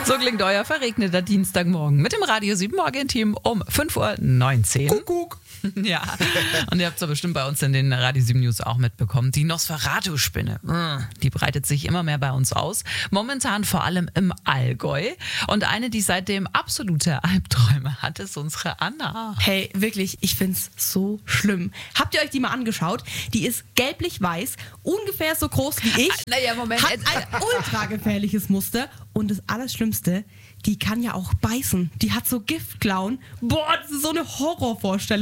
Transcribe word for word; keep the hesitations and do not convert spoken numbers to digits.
So klingt euer verregneter Dienstagmorgen mit dem Radio sieben Morgen-Team um fünf Uhr neunzehn. Kuckuck. Ja, und ihr habt es ja bestimmt bei uns in den Radio sieben News auch mitbekommen. Die Nosferatu-Spinne, die breitet sich immer mehr bei uns aus. Momentan vor allem im Allgäu. Und eine, die seitdem absolute Albträume hat, ist unsere Anna. Hey, wirklich, ich find's so schlimm. Habt ihr euch die mal angeschaut? Die ist gelblich-weiß, ungefähr so groß wie ich. Naja, Moment. Hat ein ultra gefährliches Muster. Und das Allerschlimmste, die kann ja auch beißen. Die hat so Giftklauen. Boah, das ist so eine Horrorvorstellung.